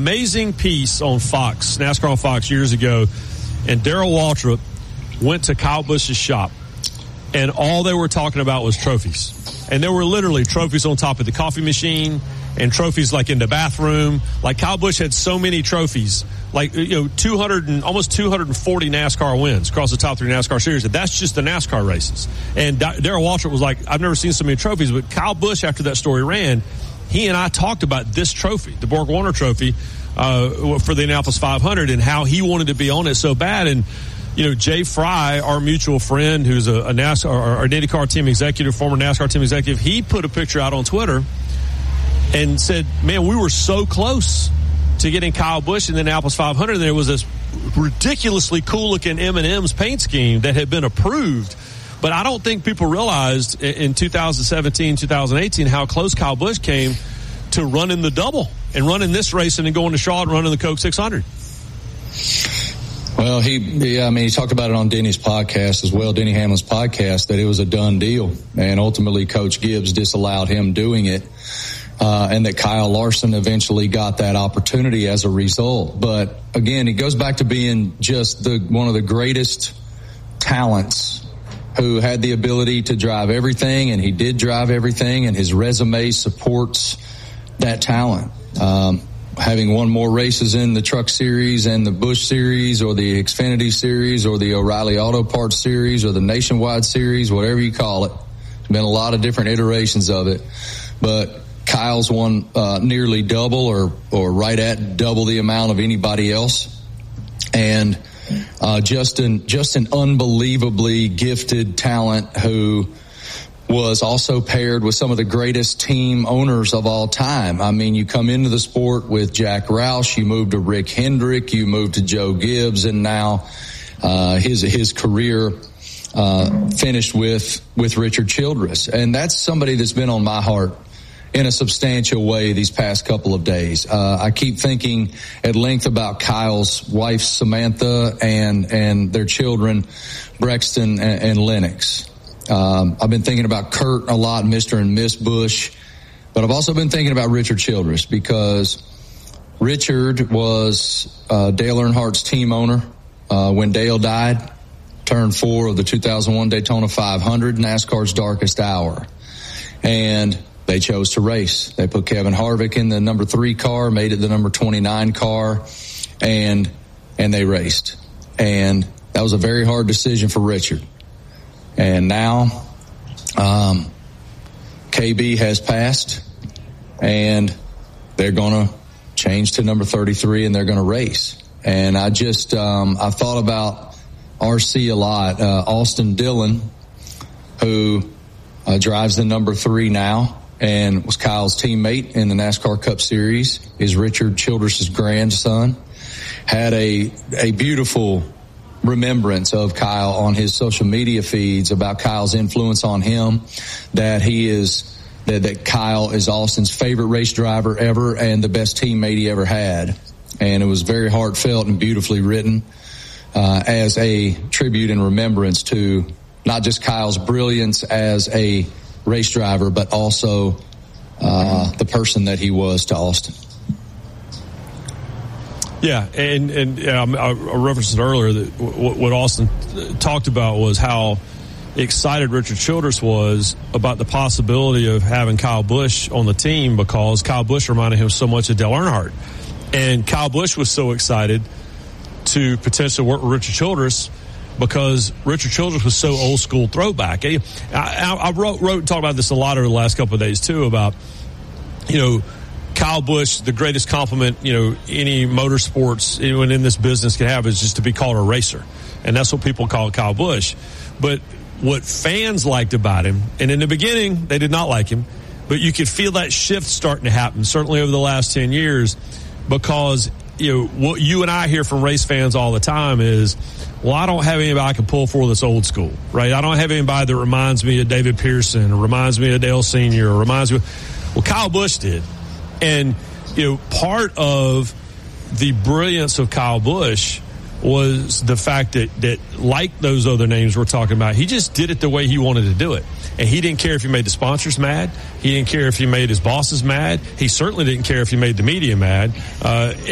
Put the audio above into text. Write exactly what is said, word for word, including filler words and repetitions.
amazing piece on Fox, NASCAR on Fox years ago, and Darrell Waltrip went to Kyle Busch's shop, and all they were talking about was trophies. And there were literally trophies on top of the coffee machine and trophies like in the bathroom. Like Kyle Busch had so many trophies, like, you know, two hundred and almost two hundred forty NASCAR wins across the top three NASCAR series. And that's just the NASCAR races. And Darrell Waltrip was like, I've never seen so many trophies. But Kyle Busch, after that story ran, he and I talked about this trophy, the Borg Warner trophy, uh, for the Indianapolis five hundred, and how he wanted to be on it so bad. And, you know, Jay Fry, our mutual friend, who's a, a NASCAR, our IndyCar team executive, former NASCAR team executive, he put a picture out on Twitter and said, man, we were so close to getting Kyle Busch in the Indianapolis five hundred. And there was this ridiculously cool-looking M and M's paint scheme that had been approved. But I don't think people realized in two thousand seventeen, two thousand eighteen how close Kyle Busch came to running the double and running this race and then going to Charlotte and running the Coke six hundred. Well, he, yeah, I mean, he talked about it on Denny's podcast as well, Denny Hamlin's podcast, that it was a done deal. And ultimately, Coach Gibbs disallowed him doing it. Uh, and that Kyle Larson eventually got that opportunity as a result. But again, it goes back to being just the one of the greatest talents who had the ability to drive everything, and he did drive everything, and his resume supports that talent. Um, having won more races in the Truck Series and the Busch Series or the Xfinity Series or the O'Reilly Auto Parts Series or the Nationwide Series, whatever you call it. There's been a lot of different iterations of it. But Kyle's won uh, nearly double or, or right at double the amount of anybody else. And uh, just an, just an unbelievably gifted talent who was also paired with some of the greatest team owners of all time. I mean, you come into the sport with Jack Roush, you move to Rick Hendrick, you move to Joe Gibbs, and now uh, his his career uh, finished with with Richard Childress. And that's somebody that's been on my heart in a substantial way these past couple of days. Uh, I keep thinking at length about Kyle's wife, Samantha, and, and their children, Brexton and, and Lennox. Um, I've been thinking about Kurt a lot, Mister and Miss Busch, but I've also been thinking about Richard Childress because Richard was uh, Dale Earnhardt's team owner uh, when Dale died, turned four of the two thousand one Daytona five hundred, NASCAR's darkest hour. And they chose to race. They put Kevin Harvick in the number three car, made it the number twenty-nine car, and and they raced. And that was a very hard decision for Richard. And now um, K B has passed, and they're going to change to number thirty-three, and they're going to race. And I just um, I thought about R C a lot. Uh, Austin Dillon, who uh, drives the number three now, and was Kyle's teammate in the NASCAR Cup Series, is Richard Childress's grandson, had a a beautiful remembrance of Kyle on his social media feeds about Kyle's influence on him, that he is that, that Kyle is Austin's favorite race driver ever and the best teammate he ever had. And it was very heartfelt and beautifully written uh, as a tribute and remembrance to not just Kyle's brilliance as a race driver, but also uh, the person that he was to Austin. Yeah, and and um, I referenced it earlier that w- what Austin talked about was how excited Richard Childress was about the possibility of having Kyle Busch on the team because Kyle Busch reminded him so much of Dale Earnhardt. And Kyle Busch was so excited to potentially work with Richard Childress because Richard Childress was so old school throwback. I, I, I wrote, wrote and talked about this a lot over the last couple of days too about, you know, Kyle Busch, the greatest compliment, you know, any motorsports, anyone in this business can have is just to be called a racer. And that's what people call Kyle Busch. But what fans liked about him, and in the beginning, they did not like him, but you could feel that shift starting to happen, certainly over the last ten years, because, you know, what you and I hear from race fans all the time is, well, I don't have anybody I can pull for that's old school, right? I don't have anybody that reminds me of David Pearson or reminds me of Dale Senior or reminds me of, well, Kyle Busch did. And, you know, part of the brilliance of Kyle Busch was the fact that, that like those other names we're talking about, he just did it the way he wanted to do it. And he didn't care if he made the sponsors mad. He didn't care if he made his bosses mad. He certainly didn't care if he made the media mad. Uh,